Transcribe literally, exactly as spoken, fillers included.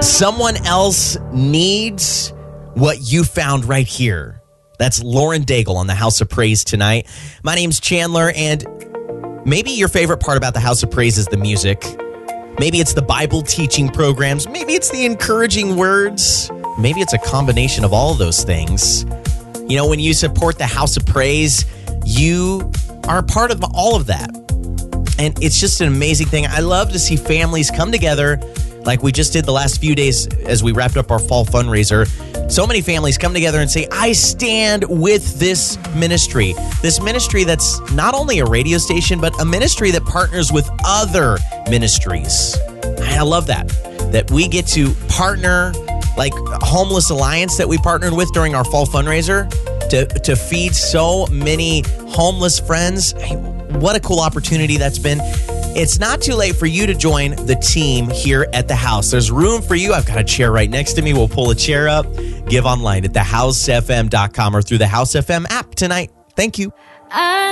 Someone else needs what you found right here. That's Lauren Daigle on the House of Praise tonight. My name's Chandler, and maybe your favorite part about the House of Praise is the music. Maybe it's the Bible teaching programs. Maybe it's the encouraging words. Maybe it's a combination of all of those things. You know, when you support the House of Praise, you are a part of all of that. And it's just an amazing thing. I love to see families come together like we just did the last few days as we wrapped up our fall fundraiser. So many families come together and say, I stand with this ministry. This ministry that's not only a radio station, but a ministry that partners with other ministries. And I love that, that we get to partner, like Homeless Alliance that we partnered with during our fall fundraiser to, to feed so many homeless friends. Hey, what a cool opportunity that's been. It's not too late for you to join the team here at the house. There's room for you. I've got a chair right next to me. We'll pull a chair up. Give online at the house f m dot com or through the House F M app tonight. Thank you. I